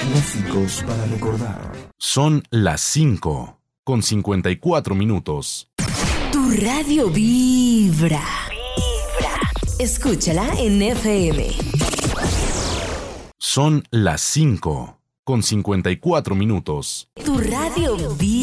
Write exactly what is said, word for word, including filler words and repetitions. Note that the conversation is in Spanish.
Clásicos para recordar. Son las cinco con cincuenta y cuatro minutos. Tu radio vibra. Vibra. Escúchala en F M. Son las cinco con cincuenta y cuatro minutos. Tu radio vibra.